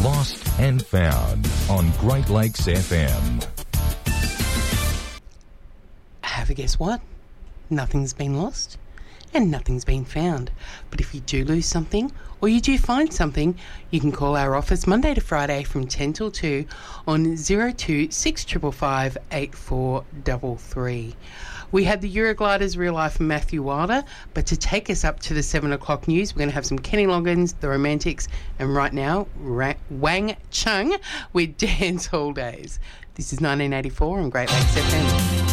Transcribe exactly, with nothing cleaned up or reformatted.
Lost and Found on Great Lakes F M. Have a guess what? Nothing's been lost and nothing's been found. But if you do lose something or you do find something, you can call our office Monday to Friday from ten till two on zero two six five five eight four three three. We had the Eurogliders Real Life and Matthew Wilder, but to take us up to the seven o'clock news, we're going to have some Kenny Loggins, The Romantics, and right now, Ra- Wang Chung with Dance Hall Days. This is nineteen eighty-four on Great Lakes F M.